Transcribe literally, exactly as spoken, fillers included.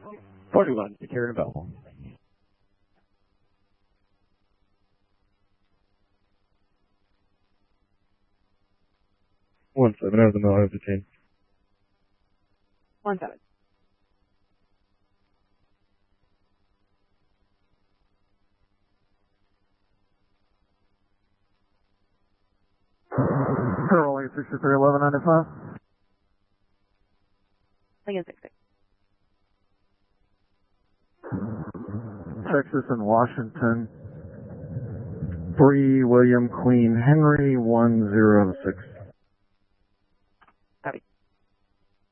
forty-one, Decatur Bell. One seven, over the mill, over the team. One seven. Rolling sixty-three eleven ninety-five. Lincoln six six. Texas and Washington. Three William Queen Henry one zero six.